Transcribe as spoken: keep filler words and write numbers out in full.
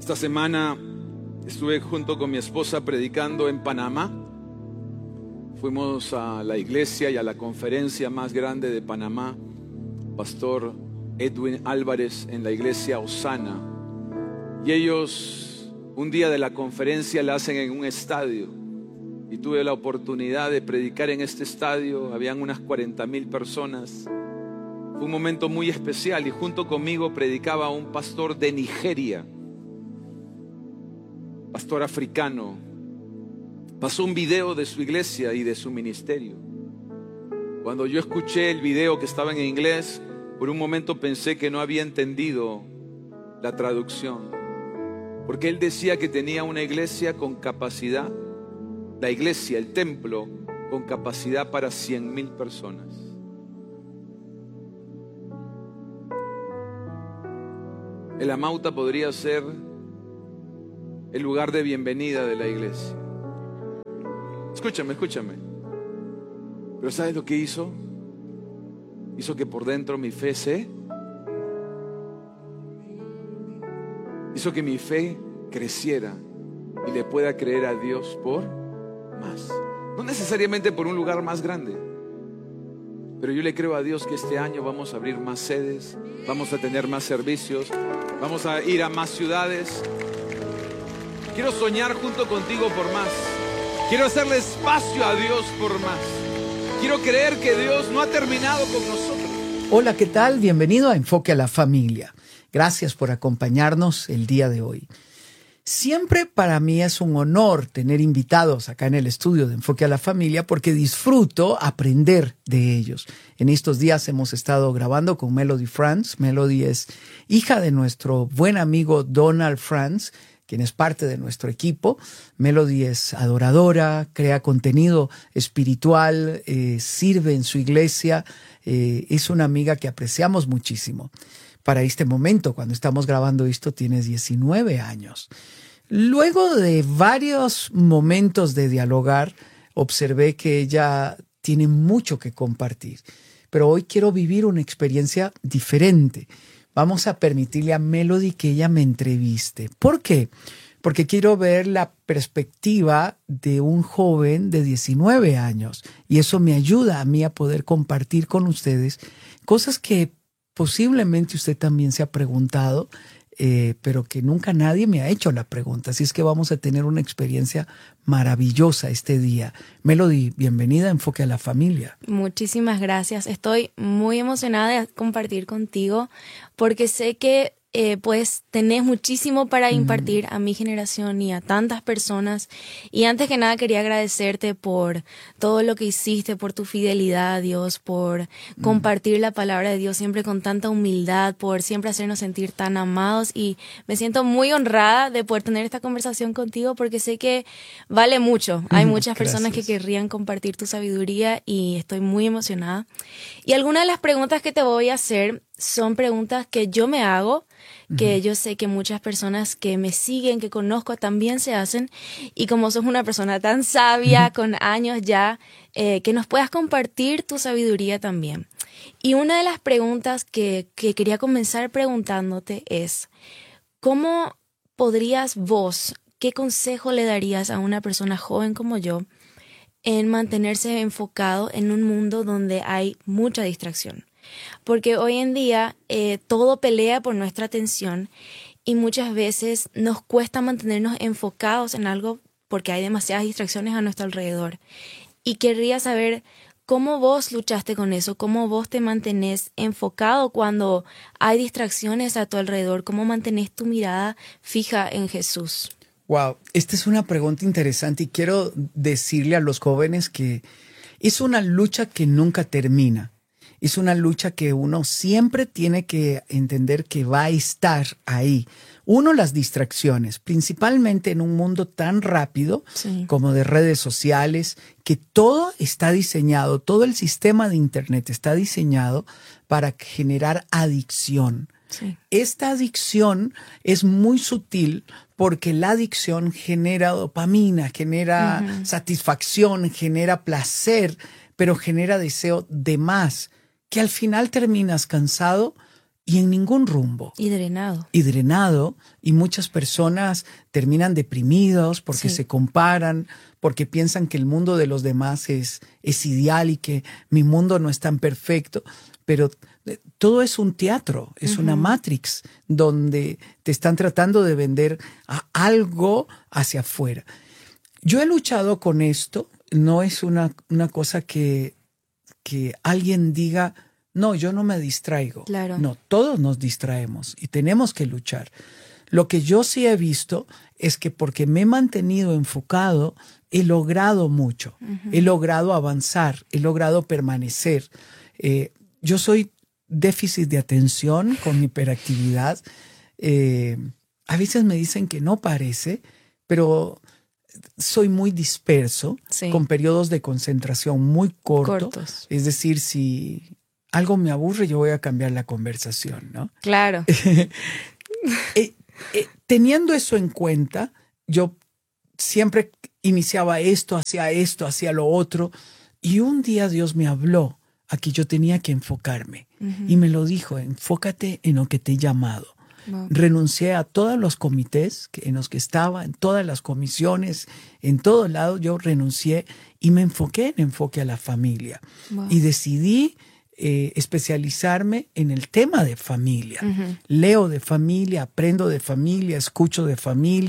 Esta semana estuve junto con mi esposa predicando en Panamá. Fuimos a la iglesia y a la conferencia más grande de Panamá, Pastor Edwin Álvarez, en la iglesia Osana. Y ellos, un día de la conferencia la hacen en un estadio. Y tuve la oportunidad de predicar en este estadio. Habían unas cuarenta mil personas. Fue un momento muy especial y junto conmigo predicaba un pastor de Nigeria, pastor africano. Pasó un video de su iglesia y de su ministerio. Cuando yo escuché el video que estaba en inglés, por un momento pensé que no había entendido la traducción, porque él decía que tenía una iglesia con capacidad, la iglesia, el templo, con capacidad para cien mil personas. El Amauta podría ser el lugar de bienvenida de la iglesia. Escúchame, escúchame. Pero ¿sabes lo que hizo? Hizo que por dentro mi fe se... Hizo que mi fe creciera y le pueda creer a Dios por más. No necesariamente por un lugar más grande, pero yo le creo a Dios que este año vamos a abrir más sedes, vamos a tener más servicios, vamos a ir a más ciudades. Quiero soñar junto contigo por más. Quiero hacerle espacio a Dios por más. Quiero creer que Dios no ha terminado con nosotros. Hola, ¿qué tal? Bienvenido a Enfoque a la Familia. Gracias por acompañarnos el día de hoy. Siempre para mí es un honor tener invitados acá en el estudio de Enfoque a la Familia porque disfruto aprender de ellos. En estos días hemos estado grabando con Melody France. Melody es hija de nuestro buen amigo Donald France, quien es parte de nuestro equipo. Melody es adoradora, crea contenido espiritual, eh, sirve en su iglesia. Eh, es una amiga que apreciamos muchísimo. Para este momento, cuando estamos grabando esto, tienes diecinueve años. Luego de varios momentos de dialogar, observé que ella tiene mucho que compartir. Pero hoy quiero vivir una experiencia diferente. Vamos a permitirle a Melody que ella me entreviste. ¿Por qué? Porque quiero ver la perspectiva de un joven de diecinueve años. Y eso me ayuda a mí a poder compartir con ustedes cosas que posiblemente usted también se ha preguntado, eh, pero que nunca nadie me ha hecho la pregunta. Así es que vamos a tener una experiencia maravillosa este día. Melody, bienvenida a Enfoque a la Familia. Muchísimas gracias. Estoy muy emocionada de compartir contigo porque sé que eh, pues tenés muchísimo para impartir mm. a mi generación y a tantas personas. Y antes que nada quería agradecerte por todo lo que hiciste, por tu fidelidad a Dios, por mm. compartir la palabra de Dios siempre con tanta humildad, por siempre hacernos sentir tan amados. Y me siento muy honrada de poder tener esta conversación contigo porque sé que vale mucho. Hay muchas Gracias. Personas que querrían compartir tu sabiduría y estoy muy emocionada. Y algunas de las preguntas que te voy a hacer son preguntas que yo me hago, que uh-huh. yo sé que muchas personas que me siguen, que conozco, también se hacen. Y como sos una persona tan sabia, uh-huh. con años ya, eh, que nos puedas compartir tu sabiduría también. Y una de las preguntas que, que quería comenzar preguntándote es, ¿cómo podrías vos, qué consejo le darías a una persona joven como yo en mantenerse enfocado en un mundo donde hay mucha distracción? Porque hoy en día eh, todo pelea por nuestra atención y muchas veces nos cuesta mantenernos enfocados en algo porque hay demasiadas distracciones a nuestro alrededor. Y querría saber cómo vos luchaste con eso, cómo vos te mantenés enfocado cuando hay distracciones a tu alrededor, cómo mantenés tu mirada fija en Jesús. Wow, esta es una pregunta interesante y quiero decirle a los jóvenes que es una lucha que nunca termina. Es una lucha que uno siempre tiene que entender que va a estar ahí. Uno, las distracciones, principalmente en un mundo tan rápido sí. como de redes sociales, que todo está diseñado, todo el sistema de Internet está diseñado para generar adicción. Sí. Esta adicción es muy sutil porque la adicción genera dopamina, genera uh-huh. satisfacción, genera placer, pero genera deseo de más, que al final terminas cansado y en ningún rumbo. Y drenado. Y drenado, y muchas personas terminan deprimidos porque Sí. se comparan, porque piensan que el mundo de los demás es, es ideal y que mi mundo no es tan perfecto. Pero todo es un teatro, es uh-huh. una Matrix donde te están tratando de vender a algo hacia afuera. Yo he luchado con esto, no es una, una cosa que, que alguien diga, no, yo no me distraigo. Claro. No, todos nos distraemos y tenemos que luchar. Lo que yo sí he visto es que porque me he mantenido enfocado, he logrado mucho, uh-huh. he logrado avanzar, he logrado permanecer. Eh, Yo soy déficit de atención con hiperactividad. Eh, a veces me dicen que no parece, pero soy muy disperso, sí. con periodos de concentración muy cortos. cortos. Es decir, si algo me aburre, yo voy a cambiar la conversación, ¿no? Claro. eh, eh, teniendo eso en cuenta, yo siempre iniciaba esto, hacía esto, hacía lo otro. Y un día Dios me habló a que yo tenía que enfocarme. Uh-huh. Y me lo dijo, enfócate en lo que te he llamado. Wow. Renuncié a todos los comités en los que estaba, en todas las comisiones, en todo lado yo renuncié y me enfoqué en enfoque a la familia. Wow. Y decidí eh, especializarme en el tema de familia. Uh-huh. Leo de familia, aprendo de familia, escucho de familia.